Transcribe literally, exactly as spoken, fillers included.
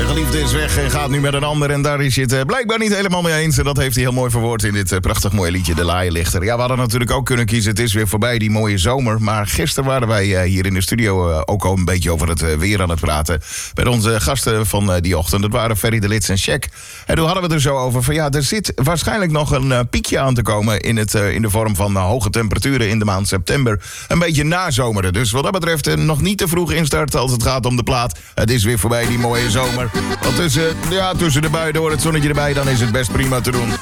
De geliefde is weg en gaat nu met een ander. En daar is je het uh, blijkbaar niet helemaal mee eens. En dat heeft hij heel mooi verwoord in dit uh, prachtig mooie liedje, De Laaienlichter. Ja, we hadden natuurlijk ook kunnen kiezen. Het is weer voorbij, die mooie zomer. Maar gisteren waren wij uh, hier in de studio uh, ook al een beetje over het uh, weer aan het praten. Met onze gasten van uh, die ochtend. Dat waren Ferry de Lits en Shaq. En toen hadden we het er zo over van ja, er zit waarschijnlijk nog een uh, piekje aan te komen in, het, uh, in de vorm van uh, hoge temperaturen in de maand september. Een beetje nazomeren. Dus wat dat betreft uh, nog niet te vroeg instarten als het gaat om de plaat. Het is weer voorbij, die mooie zomer. Want tussen, ja, tussen de buien door het zonnetje erbij, dan is het best prima te doen.